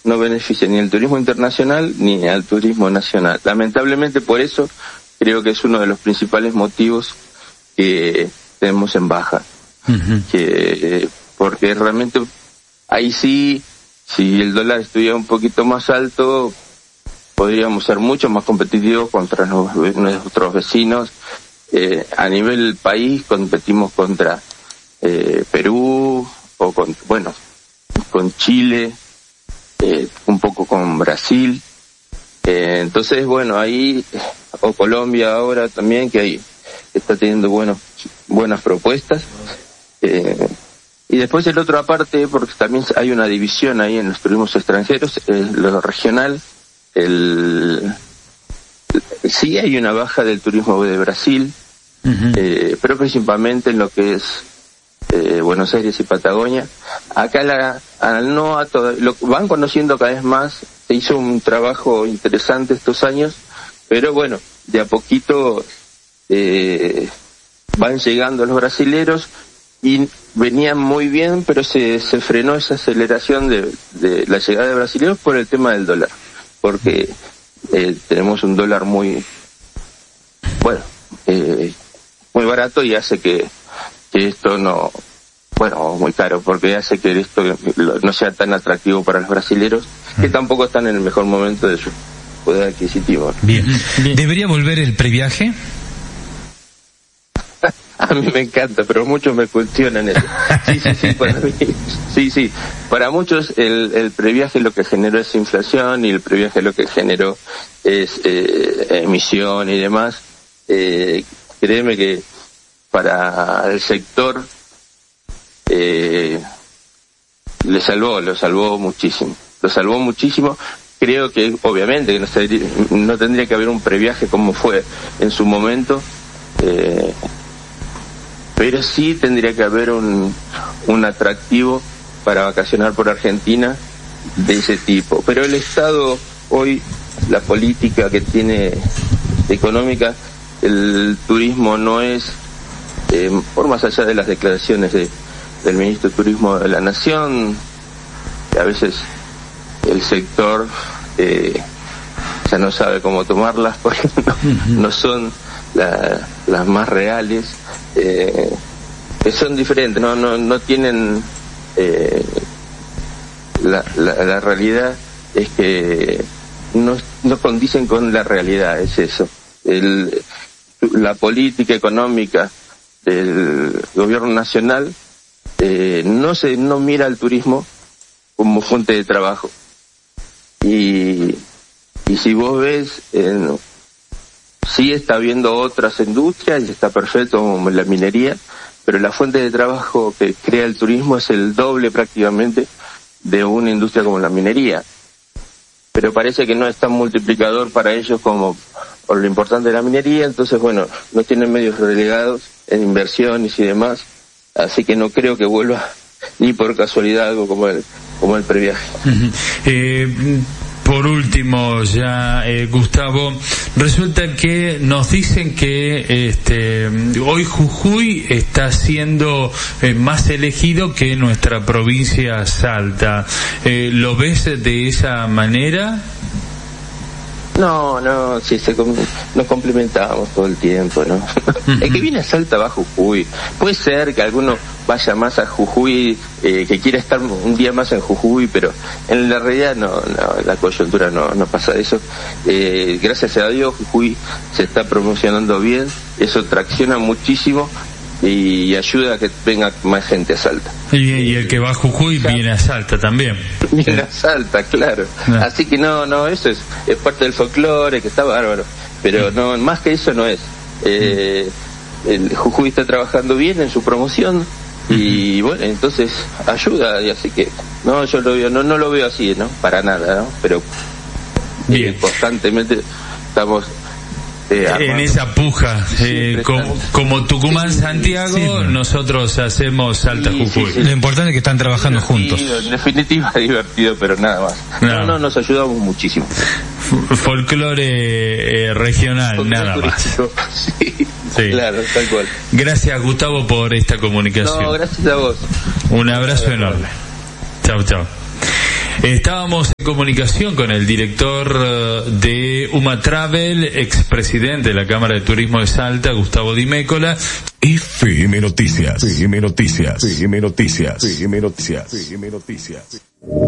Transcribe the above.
no beneficia ni al turismo internacional ni al turismo nacional. Lamentablemente por eso creo que es uno de los principales motivos que tenemos en baja. Porque realmente ahí sí, si el dólar estuviera un poquito más alto, podríamos ser mucho más competitivos contra nuestros vecinos. A nivel país competimos contra Perú o con Chile, un poco con Brasil, entonces ahí, o Colombia ahora también, que ahí está teniendo buenas propuestas, y después el otro aparte, porque también hay una división ahí en los turismos extranjeros, lo regional, sí hay una baja del turismo de Brasil, pero principalmente en lo que es Buenos Aires y Patagonia. Acá lo van conociendo cada vez más. Se hizo un trabajo interesante estos años, pero de a poquito van llegando los brasileros y venían muy bien, pero se frenó esa aceleración de la llegada de brasileros por el tema del dólar, porque tenemos un dólar muy barato y hace que esto no, muy caro, porque hace que esto no sea tan atractivo para los brasileros, que tampoco están en el mejor momento de su poder adquisitivo. Bien. ¿Debería volver el previaje? A mí me encanta, pero muchos me cuestionan eso. Sí, para mí, sí. Para muchos el previaje lo que generó es inflación, y el previaje lo que generó es emisión y demás. Créeme que para el sector lo salvó muchísimo. Creo que obviamente no tendría que haber un previaje como fue en su momento, pero sí tendría que haber un atractivo para vacacionar por Argentina de ese tipo. Pero el Estado hoy, la política que tiene económica, el turismo no es, por más allá de las declaraciones del ministro de Turismo de la Nación, que a veces el sector ya no sabe cómo tomarlas porque no son las más reales, que son diferentes, no tienen la realidad, es que no condicen con la realidad, es eso. La política económica del gobierno nacional no mira al turismo como fuente de trabajo, y si vos ves, sí está habiendo otras industrias y está perfecto, como la minería, pero la fuente de trabajo que crea el turismo es el doble prácticamente de una industria como la minería, pero parece que no es tan multiplicador para ellos como por lo importante de la minería. Entonces no tienen medios relegados en inversiones y demás, así que no creo que vuelva ni por casualidad algo como el previaje. Por último, ya Gustavo, resulta que nos dicen que hoy Jujuy está siendo más elegido que nuestra provincia Salta. ¿Lo ves de esa manera? No, sí, nos complementamos todo el tiempo, ¿no? El que viene a Salta va a Jujuy. Puede ser que alguno vaya más a Jujuy, que quiera estar un día más en Jujuy, pero en la realidad no, la coyuntura no pasa eso. Gracias a Dios Jujuy se está promocionando bien, eso tracciona muchísimo y ayuda a que venga más gente a Salta. Y el que va a Jujuy viene a Salta también. Viene a Salta, claro. Así que no, eso es parte del folclore, que está bárbaro. Pero no, más que eso no es. El Jujuy está trabajando bien en su promoción y entonces ayuda, y así que yo lo veo, no lo veo así, ¿no? Para nada, ¿no? Pero constantemente estamos en esa puja, como Tucumán Santiago, nosotros hacemos Salta Jujuy. Lo importante es que están trabajando juntos. En definitiva divertido, pero nada más. No, nos ayudamos muchísimo. Folclore regional, nada más. Sí, claro, tal cual. Gracias, Gustavo, por esta comunicación. No, gracias a vos. Un abrazo enorme. Chau. Estábamos en comunicación con el director de UMA Travel, expresidente de la Cámara de Turismo de Salta, Gustavo Di Mécola. FM Noticias, FM Noticias, FM Noticias, FM Noticias, FM Noticias.